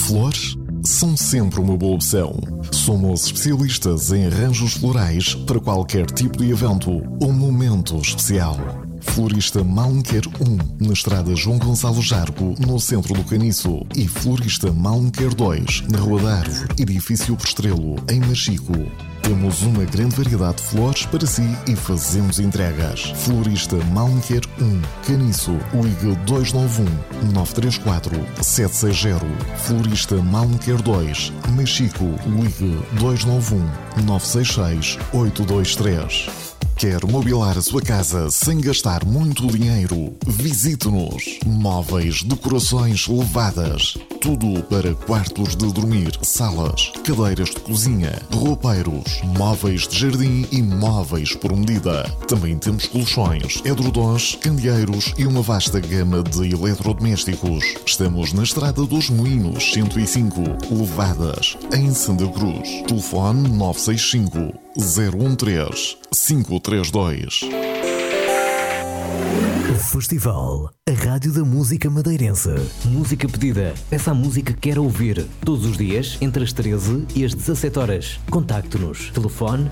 Flores são sempre uma boa opção. Somos especialistas em arranjos florais para qualquer tipo de evento ou momento especial. Florista Malmequer 1, na estrada João Gonçalo Jargo, no centro do Caniço. E Florista Malmequer 2, na Rua da Árvore, edifício por Estrelo, em Machico. Temos uma grande variedade de flores para si e fazemos entregas. Florista Malmequer 1, Caniço, ligue 291-934-760. Florista Malmequer 2, Machico, ligue 291-966-823. Quer mobilar a sua casa sem gastar muito dinheiro? Visite-nos. Móveis, decorações elevadas. Tudo para quartos de dormir, salas, cadeiras de cozinha, roupeiros, móveis de jardim e móveis por medida. Também temos colchões, edredons, candeeiros e uma vasta gama de eletrodomésticos. Estamos na Estrada dos Moinhos, 105, Levadas, em Santa Cruz. Telefone 965 013 532. Festival, a rádio da música madeirense. Música pedida, peça a música que quer ouvir. Todos os dias, entre as 13 e as 17 horas. Contacte-nos. Telefone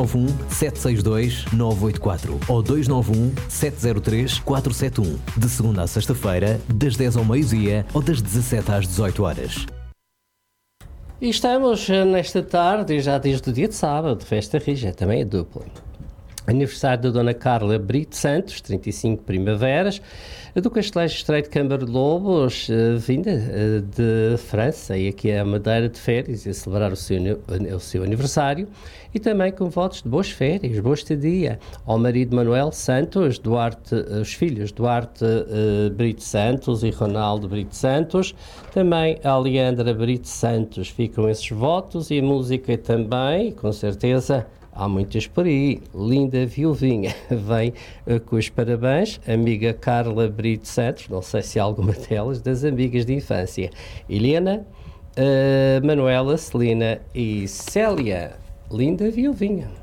291-762-984 ou 291-703-471. De segunda a sexta-feira, das 10 ao meio-dia ou das 17 às 18 horas. E estamos nesta tarde, já desde o dia de sábado, festa rija, também é dupla. Aniversário da Dona Carla Brito Santos, 35 primaveras, do Castelejo Estreito de Câmara de Lobos, vinda de França, e aqui é a Madeira de férias, a celebrar o seu aniversário, e também com votos de boas férias, boa estadia, ao marido Manuel Santos, Duarte, os filhos Duarte Brito Santos e Ronaldo Brito Santos, também a Leandra Brito Santos, ficam esses votos, e a música também, com certeza. Há muitas por aí. Linda Viuvinha vem com os parabéns. Amiga Carla Brito Santos, não sei se há alguma delas, das amigas de infância. Helena, Manuela, Celina e Célia. Linda Viuvinha.